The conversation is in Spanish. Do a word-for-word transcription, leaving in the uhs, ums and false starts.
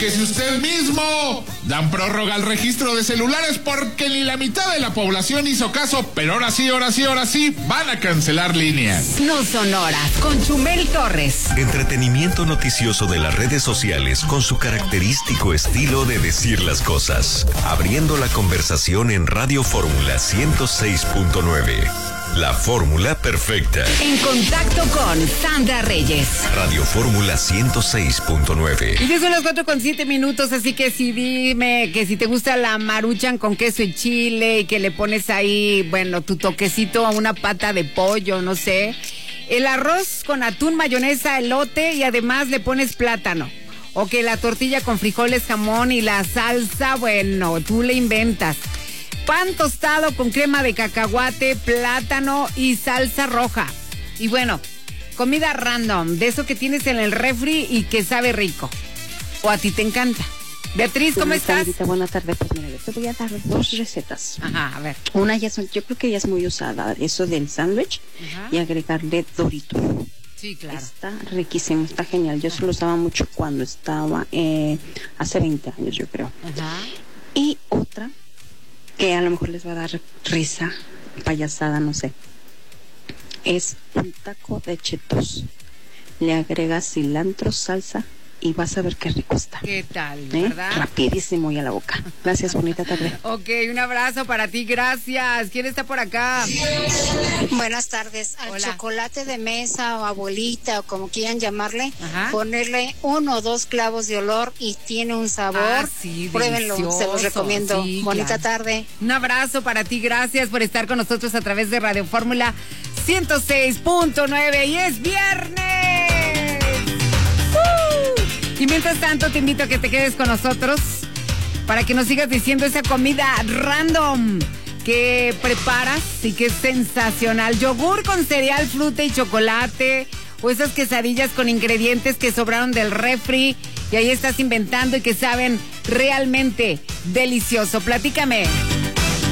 Ubíquese usted mismo. Dan prórroga al registro de celulares porque ni la mitad de la población hizo caso, pero ahora sí, ahora sí, ahora sí, van a cancelar líneas. No son horas, con Chumel Torres. Entretenimiento noticioso de las redes sociales con su característico estilo de decir las cosas. Abriendo la conversación en Radio Fórmula ciento seis punto nueve. La fórmula perfecta. En contacto con Sandra Reyes. Radio Fórmula ciento seis punto nueve. Y ya son las cuatro con siete minutos, así que si dime que si te gusta la maruchan con queso y chile y que le pones ahí, bueno, tu toquecito a una pata de pollo, no sé. El arroz con atún, mayonesa, elote y además le pones plátano. O que la tortilla con frijoles, jamón y la salsa, bueno, tú le inventas. Pan tostado con crema de cacahuate, plátano y salsa roja. Y bueno, comida random, de eso que tienes en el refri y que sabe rico. O a ti te encanta. Beatriz, ¿cómo estás? Sandrita, buenas tardes. Pues mira, yo te voy a dar dos recetas. Ajá, a ver. Una ya son, yo creo que ya es muy usada, eso del sándwich y agregarle Doritos. Sí, claro. Está riquísimo, está genial. Yo se lo usaba mucho cuando estaba eh, hace veinte años, yo creo. Ajá. Y otra que a lo mejor les va a dar risa, payasada, no sé. Es un taco de chetos. Le agregas cilantro, salsa y vas a ver qué rico está. ¿Qué tal, ¿Eh? verdad? Rapidísimo y a la boca. Gracias, bonita tarde. Ok, un abrazo para ti, gracias. ¿Quién está por acá? Buenas tardes. Al Hola. chocolate de mesa o abuelita o como quieran llamarle, Ajá. ponerle uno o dos clavos de olor y tiene un sabor. Ah, sí, Pruébenlo, delicioso. se los recomiendo. Sí, Bonita claro. tarde. Un abrazo para ti, gracias por estar con nosotros a través de Radio Fórmula ciento seis punto nueve y es viernes. ¡Uh! Y mientras tanto te invito a que te quedes con nosotros para que nos sigas diciendo esa comida random que preparas y que es sensacional. Yogur con cereal, fruta y chocolate, o esas quesadillas con ingredientes que sobraron del refri y ahí estás inventando y que saben realmente delicioso. Platícame.